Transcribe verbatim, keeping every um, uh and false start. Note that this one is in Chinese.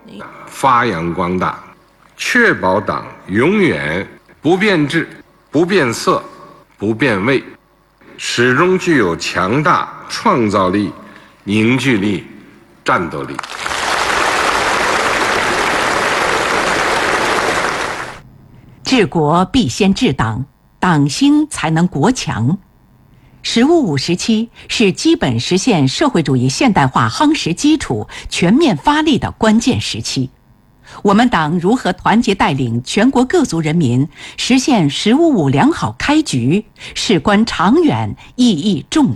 发扬光大，确保党永远不变质、不变色、不变味，始终具有强大创造力、凝聚力、战斗力。 治国必先治党，党兴才能国强。十五五时期是基本实现社会主义现代化夯实基础、全面发力的关键时期。我们党如何团结带领全国各族人民实现十五五良好开局，事关长远，意义重大。